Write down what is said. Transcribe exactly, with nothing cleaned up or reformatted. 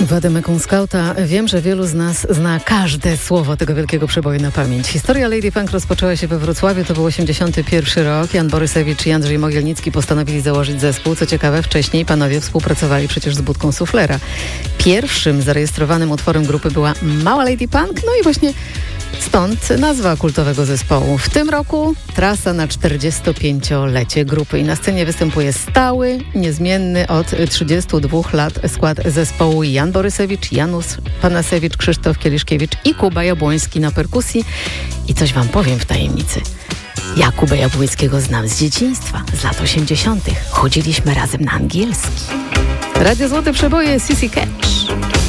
Wademekum Skauta. Wiem, że wielu z nas zna każde słowo tego wielkiego przeboju na pamięć. Historia Lady Punk rozpoczęła się we Wrocławiu, to był osiemdziesiąty pierwszy rok. Jan Borysewicz i Andrzej Mogielnicki postanowili założyć zespół. Co ciekawe, wcześniej panowie współpracowali przecież z Budką Suflera. Pierwszym zarejestrowanym utworem grupy była Mała Lady Punk, no i właśnie stąd nazwa kultowego zespołu. W tym roku trasa na czterdziestopięciolecie grupy i na scenie występuje stały, niezmienny od trzydziestu dwóch lat skład zespołu Jan Borysewicz, Janusz Panasewicz, Krzysztof Kieliszkiewicz i Kuba Jabłoński na perkusji. I coś wam powiem w tajemnicy. Ja Kubę Jabłońskiego znam z dzieciństwa, z lat osiemdziesiątych. Chodziliśmy razem na angielski. Radio Złote Przeboje, C C Catch.